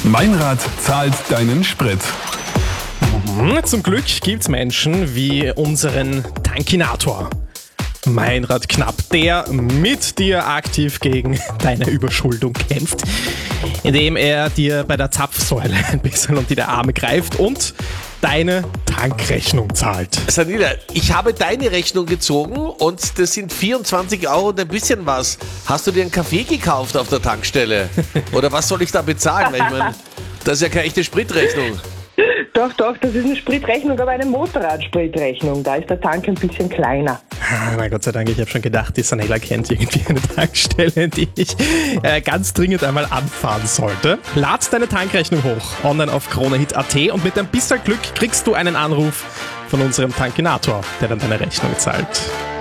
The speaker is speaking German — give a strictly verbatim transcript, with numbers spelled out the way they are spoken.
Meinrad zahlt deinen Sprit. Zum Glück gibt's Menschen wie unseren Tankinator. Meinrad Knapp, der mit dir aktiv gegen deine Überschuldung kämpft, indem er dir bei der Zapfsäule ein bisschen unter die Arme greift und deine Tankrechnung zahlt. Sanila, ich habe deine Rechnung gezogen und das sind vierundzwanzig Euro und ein bisschen was. Hast du dir einen Kaffee gekauft auf der Tankstelle? Oder was soll ich da bezahlen? Weil ich meine, das ist ja keine echte Spritrechnung. Doch, doch, das ist eine Spritrechnung, aber eine Motorradspritrechnung. Da ist der Tank ein bisschen kleiner. Ah, na Gott sei Dank, ich habe schon gedacht, die Sanela kennt irgendwie eine Tankstelle, die ich äh, ganz dringend einmal anfahren sollte. Lad deine Tankrechnung hoch, online auf kronehit punkt at und mit ein bisschen Glück kriegst du einen Anruf von unserem Tankinator, der dann deine Rechnung zahlt.